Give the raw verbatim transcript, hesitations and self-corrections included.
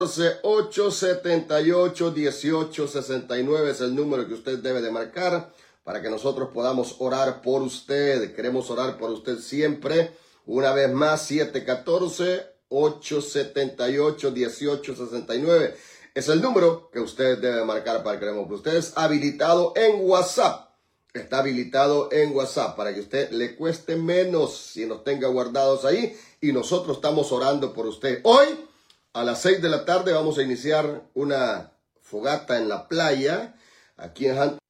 ocho siete ocho, uno ocho seis nueve es el número que usted debe de marcar para que nosotros podamos orar por usted. Queremos orar por usted siempre. Una vez más, siete uno cuatro, ocho siete ocho, uno ocho seis nueve es el número que usted debe marcar para que oremos por usted. Es habilitado en WhatsApp. Está habilitado en WhatsApp para que usted le cueste menos si nos tenga guardados ahí y nosotros estamos orando por usted. Hoy a las seis de la tarde vamos a iniciar una fogata en la playa aquí en